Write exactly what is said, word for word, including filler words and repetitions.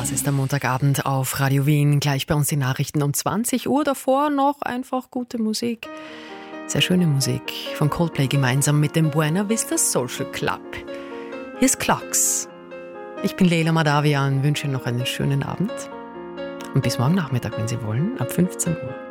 Das ist am Montagabend auf Radio Wien. Gleich bei uns die Nachrichten um zwanzig Uhr. Davor noch einfach gute Musik. Sehr schöne Musik von Coldplay gemeinsam mit dem Buena Vista Social Club. Hier ist Clocks. Ich bin Leila Madavian, wünsche Ihnen noch einen schönen Abend. Und bis morgen Nachmittag, wenn Sie wollen, ab fünfzehn Uhr.